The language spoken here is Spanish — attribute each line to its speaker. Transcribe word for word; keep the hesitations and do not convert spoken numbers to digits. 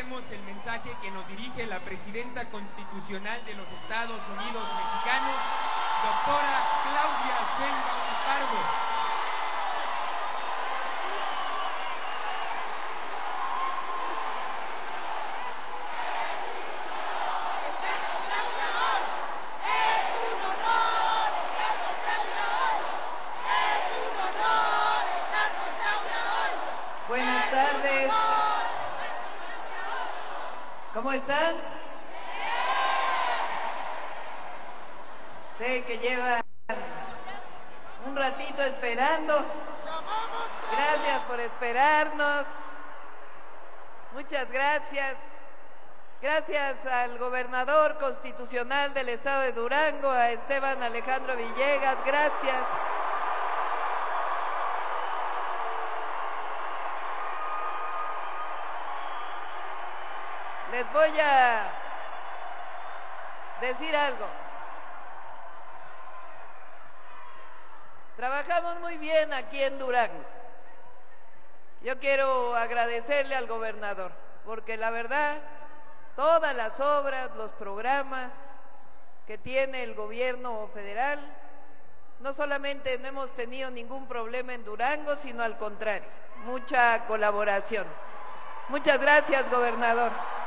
Speaker 1: escuchemos el mensaje que nos dirige la presidenta constitucional de los Estados Unidos mexicanos, doctora Claudia Sheinbaum Pardo.
Speaker 2: Buenas tardes. ¿Cómo están? Sé que llevan un ratito esperando. Gracias por esperarnos. Muchas gracias. Gracias al gobernador constitucional del estado de Durango, a Esteban Alejandro Villegas. Gracias. Les voy a decir algo. Trabajamos muy bien aquí en Durango. Yo quiero agradecerle al gobernador, porque la verdad, todas las obras, los programas que tiene el gobierno federal, no solamente no hemos tenido ningún problema en Durango, sino al contrario, mucha colaboración. Muchas gracias, gobernador.